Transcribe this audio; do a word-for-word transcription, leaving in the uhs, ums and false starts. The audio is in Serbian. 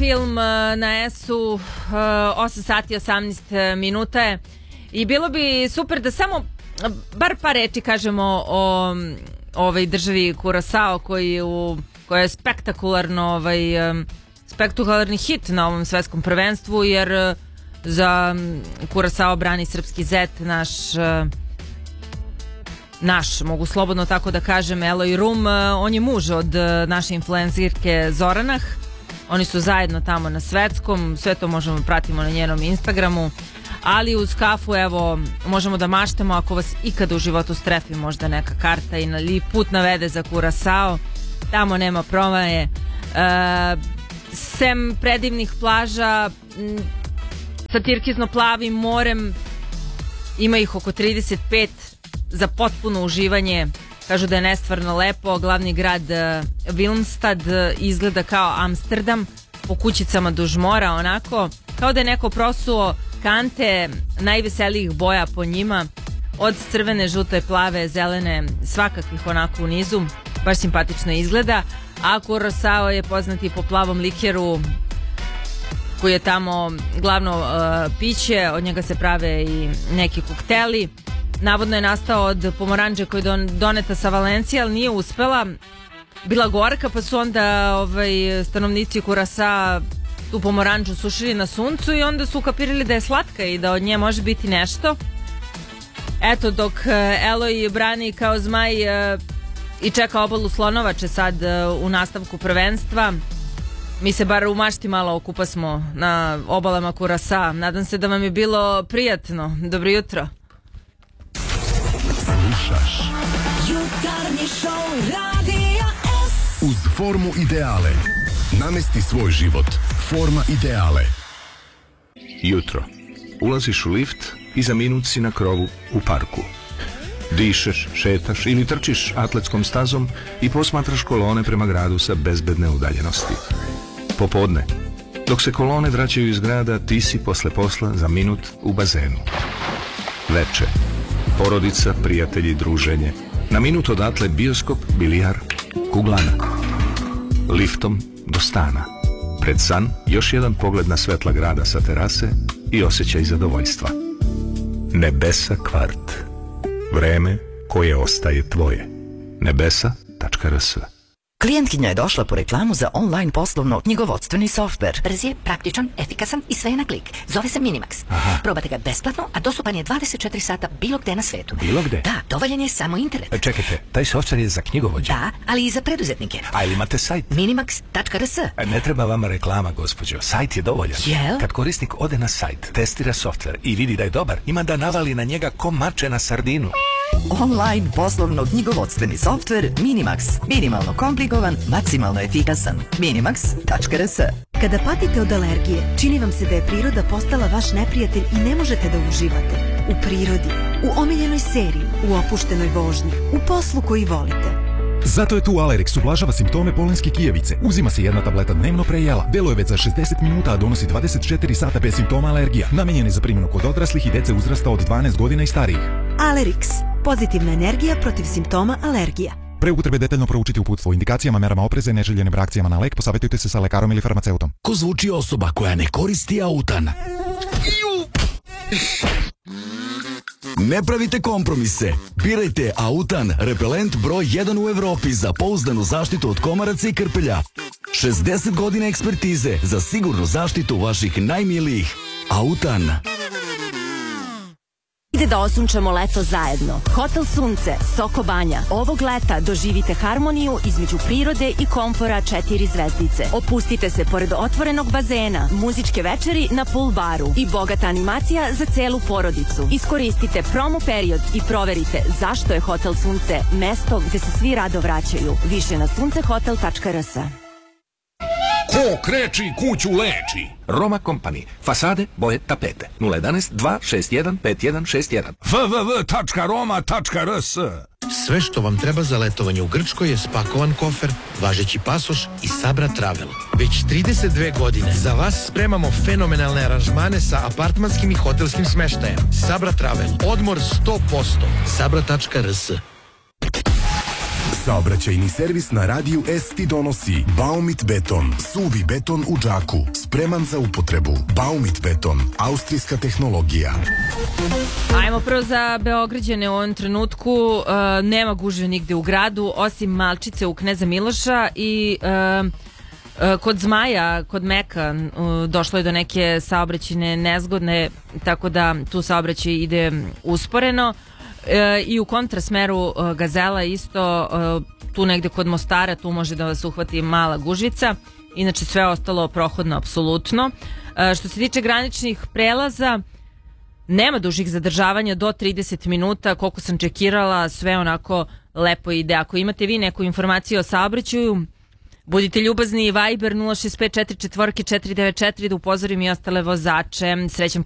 film na S-u, osam sati osamnaest minuta je i bilo bi super da samo bar par reči kažemo o ovoj državi Kurasao koji u, koja je spektakularno ovaj, spektakularni hit na ovom svetskom prvenstvu, jer za Kurasao brani srpski zet, naš naš, mogu slobodno tako da kažem, Eloj Rum. On je muž od naše influencirke Zoranah. Oni su zajedno tamo na svetskom, sve to možemo pratimo na njenom Instagramu, ali uz kafu, evo, možemo da maštamo ako vas ikada u životu strefi možda neka karta ili put navede za Kurasao, tamo nema promaje. E, sem predivnih plaža sa tirkizno plavim morem, ima ih oko trideset pet za potpuno uživanje. Kažu da je nestvarno lepo. Glavni grad Wilmstad izgleda kao Amsterdam, po kućicama duž mora, onako kao da je neko prosuo kante najveselijih boja po njima, od crvene, žute, plave, zelene, svakakvih onako u nizu. Baš simpatično izgleda. A Kurasao je poznati po plavom likeru koji je tamo glavno uh, piće, od njega se prave i neki kokteli. Navodno je nastao od pomoranđe koja je don, doneta sa Valencije, ali nije uspela. Bila gorka, pa su onda ovaj, stanovnici Kurasa tu pomoranđu sušili na suncu i onda su ukapirali da je slatka i da od nje može biti nešto. Eto, dok Eloj brani kao zmaj i čeka obalu Slonovače sad u nastavku prvenstva, mi se bar u mašti malo okupasmo na obalama Kurasa. Nadam se da vam je bilo prijatno. Dobro jutro. Slušaš Jutarnji šou Radija S. Uz formu ideale namesti svoj život. Forma ideale. Jutro. Ulaziš u lift i za minut si na krovu u parku. Dišeš, šetaš ili trčiš atletskom stazom i posmatraš kolone prema gradu sa bezbedne udaljenosti. Popodne. Dok se kolone vraćaju iz grada, ti si posle posla za minut u bazenu. Veče. Porodica, prijatelji, druženje. Na minut odatle bioskop, bilijar, kuglana. Liftom do stana. Pred san još jedan pogled na svetla grada sa terase i osjećaj zadovoljstva. Nebesa kvart. Vreme koje ostaje tvoje. nebesa tačka r s. Klijentkinja je došla po reklamu za online poslovno knjigovodstveni softver. Brz je, praktičan, efikasan i sve je na klik. Zove se Minimax. Aha. Probate ga besplatno, a dostupan je dvadeset četiri sata bilo gde na svetu. Bilo gde? Da, dovoljan je samo internet. E, čekajte, taj softver je za knjigovođe? Da, ali i za preduzetnike. A ili imate sajt? Minimax tačka r s. E, ne treba vama reklama, gospođo. Sajt je dovoljan. Jel? Kad korisnik ode na sajt, testira softver i vidi da je dobar, ima da navali na njega ko mače na sardinu. Online poslovno knjigovodstveni softver Minimax. Minimalno komplikovan, maksimalno efikasan. Minimax tačka r s. Kada patite od alergije, čini vam se da je priroda postala vaš neprijatelj i ne možete da uživate. U prirodi, u omiljenoj seriji, u opuštenoj vožnji, u poslu koji volite. Zato je tu Alerix, ublažava simptome polenske kijevice. Uzima se jedna tableta dnevno pre jela. Deluje već za šezdeset minuta, a donosi dvadeset četiri sata bez simptoma alergija. Namenjen je za primjenu kod odraslih i dece uzrasta od dvanaest godina i starijih. Alerix, pozitivna energija protiv simptoma alergija. Pre upotrebe detaljno proučiti uputstvo o indikacijama, merama opreza i neželjenim reakcijama na lek. Posavetujte se sa lekarom ili farmaceutom. Ko zvuči osoba koja ne koristi autan? Ne pravite kompromise. Birajte Autan, repelent broj jedan u Evropi za pouzdanu zaštitu od komaraca i krpelja. šezdeset godina ekspertize za sigurnu zaštitu vaših najmilijih. Autan. Ide da osunčamo leto zajedno. Hotel Sunce, Soko Banja. Ovog leta doživite harmoniju između prirode i komfora četiri zvezdice. Opustite se pored otvorenog bazena, muzičke večeri na pool baru i bogata animacija za celu porodicu. Iskoristite promo period i proverite zašto je Hotel Sunce mesto gde se svi rado vraćaju. Više na suncehotel tačka r s. Ko kreči kuću leči. Roma Company. Fasade, boje, tapete. nula jedanaest dva šest jedan pet jedan šest jedan. w w w tačka roma tačka r s. Sve što vam treba za letovanje u Grčkoj je spakovan kofer, važeći pasoš i Sabra Travel. Već trideset dve godine za vas spremamo fenomenalne aranžmane sa apartmanskim i hotelskim smeštajem. Sabra Travel. Odmor sto posto. sabra tačka r s. Saobraćajni servis na radiju S ti donosi Baumit beton, suvi beton u džaku, spreman za upotrebu. Baumit beton, austrijska tehnologija. Ajmo prvo za Beograđane u ovom trenutku. Uh, nema gužve nigde u gradu, osim Malčice u Kneza Miloša i uh, uh, kod Zmaja, kod Meka uh, došlo je do neke saobraćajne nezgodne, tako da tu saobraćaj ide usporeno. E, i u kontrasmeru e, Gazela isto e, tu negde kod Mostara, tu može da vas uhvati mala gužvica, inače sve ostalo prohodno apsolutno. E, što se tiče graničnih prelaza, nema dužih zadržavanja do trideset minuta, koliko sam čekirala, sve onako lepo ide. Ako imate vi neku informaciju o saobraćaju, budite ljubazni, Viber nula šest pet četiri četiri četiri devet četiri da upozorim i ostale vozače. Srećan